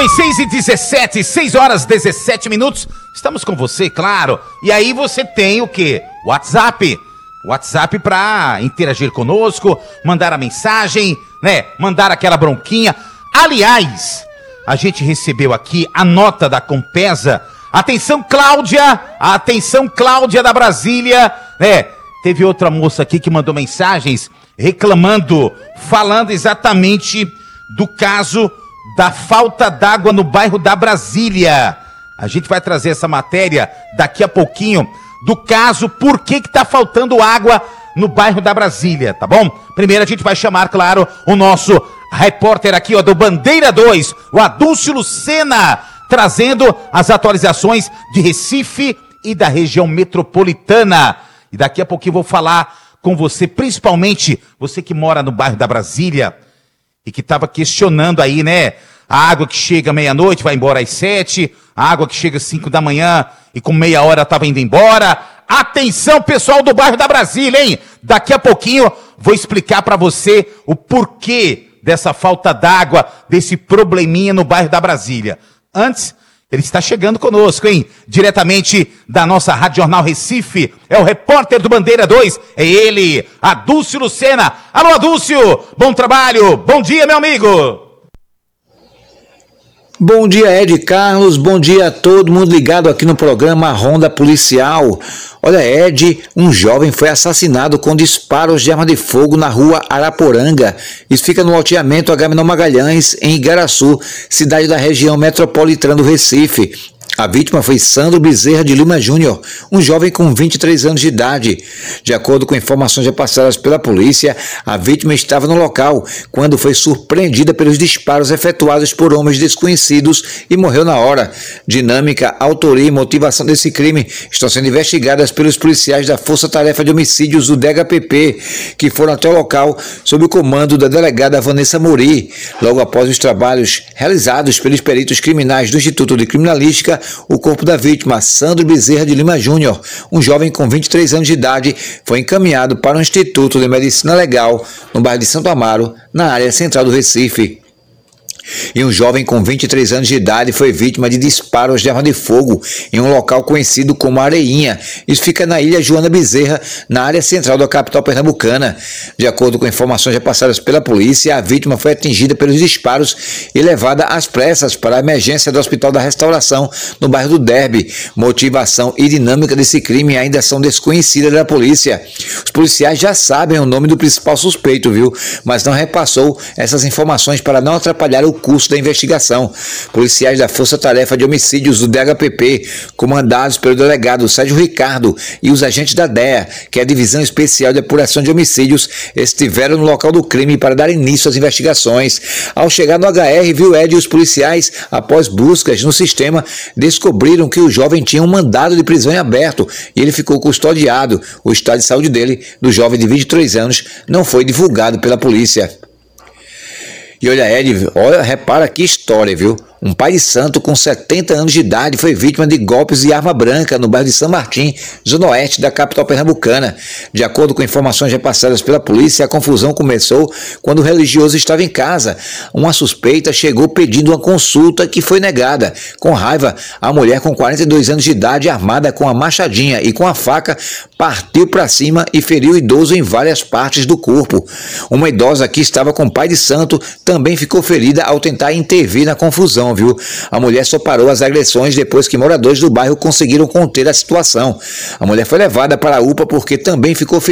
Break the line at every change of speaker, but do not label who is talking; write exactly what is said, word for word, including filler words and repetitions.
bem, seis e dezessete, seis horas e dezessete minutos. Estamos com você, claro. E aí você tem o quê? WhatsApp. WhatsApp para interagir conosco, mandar a mensagem, né? Mandar aquela bronquinha. Aliás, a gente recebeu aqui a nota da Compesa. Atenção, Cláudia! Atenção, Cláudia da Brasília. É, teve outra moça aqui que mandou mensagens reclamando, falando exatamente do caso da falta d'água no bairro da Brasília. A gente vai trazer essa matéria daqui a pouquinho do caso, por que que tá faltando água no bairro da Brasília, tá bom? Primeiro a gente vai chamar, claro, o nosso repórter aqui, ó, do Bandeira dois, o Adúlcio Lucena, trazendo as atualizações de Recife e da região metropolitana. E daqui a pouquinho eu vou falar com você, principalmente você que mora no bairro da Brasília e que estava questionando aí, né? A água que chega meia-noite vai embora às sete, a água que chega às cinco da manhã e com meia hora estava indo embora. Atenção, pessoal do bairro da Brasília, hein? Daqui a pouquinho vou explicar para você o porquê dessa falta d'água, desse probleminha no bairro da Brasília. Antes, ele está chegando conosco, hein? Diretamente da nossa Rádio Jornal Recife, é o repórter do Bandeira dois, é ele, Adúlcio Lucena. Alô, Adúlcio, bom trabalho, bom dia, meu amigo.
Bom dia, Ed Carlos, bom dia a todo mundo ligado aqui no programa Ronda Policial. Olha, Ed, um jovem foi assassinado com disparos de arma de fogo na rua Araporanga. Isso fica no loteamento Agamenon Magalhães, em Igaraçu, cidade da região metropolitana do Recife. A vítima foi Sandro Bezerra de Lima Júnior, um jovem com vinte e três anos de idade. De acordo com informações repassadas pela polícia, a vítima estava no local quando foi surpreendida pelos disparos efetuados por homens desconhecidos e morreu na hora. Dinâmica, autoria e motivação desse crime estão sendo investigadas pelos policiais da Força Tarefa de Homicídios do D H P P, que foram até o local sob o comando da delegada Vanessa Mori. Logo após os trabalhos realizados pelos peritos criminais do Instituto de Criminalística, o corpo da vítima, Sandro Bezerra de Lima Júnior, um jovem com vinte e três anos de idade, foi encaminhado para o Instituto de Medicina Legal, no bairro de Santo Amaro, na área central do Recife. E um jovem com vinte e três anos de idade foi vítima de disparos de arma de fogo em um local conhecido como Areinha. Isso fica na Ilha Joana Bezerra, na área central da capital pernambucana. De acordo com informações repassadas pela polícia, a vítima foi atingida pelos disparos e levada às pressas para a emergência do Hospital da Restauração, no bairro do Derby. Motivação e dinâmica desse crime ainda são desconhecidas da polícia. Os policiais já sabem o nome do principal suspeito, viu? Mas não repassou essas informações para não atrapalhar o curso da investigação. Policiais da Força Tarefa de Homicídios do D H P P, comandados pelo delegado Sérgio Ricardo, e os agentes da D E A, que é a Divisão Especial de Apuração de Homicídios, estiveram no local do crime para dar início às investigações. Ao chegar no H R, viu, Ed, os policiais, após buscas no sistema, descobriram que o jovem tinha um mandado de prisão em aberto e ele ficou custodiado. O estado de saúde dele, do jovem de vinte e três anos, não foi divulgado pela polícia. E olha, Ed, olha, repara que história, viu? Um pai de santo com setenta anos de idade foi vítima de golpes de arma branca no bairro de São Martim, zona oeste da capital pernambucana. De acordo com informações repassadas pela polícia, a confusão começou quando o religioso estava em casa. Uma suspeita chegou pedindo uma consulta que foi negada. Com raiva, a mulher com quarenta e dois anos de idade, armada com a machadinha e com a faca, partiu para cima e feriu o idoso em várias partes do corpo. Uma idosa que estava com o pai de santo também ficou ferida ao tentar intervir na confusão, viu? A mulher só parou as agressões depois que moradores do bairro conseguiram conter a situação. A mulher foi levada para a U P A porque também ficou ferida